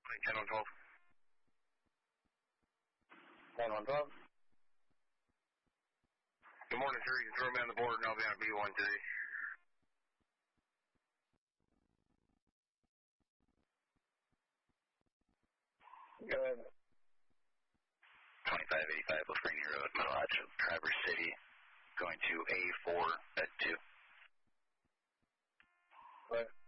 10-1-12. 10-1-12. Good morning, sir. You can throw me on the board and I'll be on B1 today. Go ahead. 2585 Lafrenie Road, Middle Hatch, Traverse City, going to A4 at 2. Right.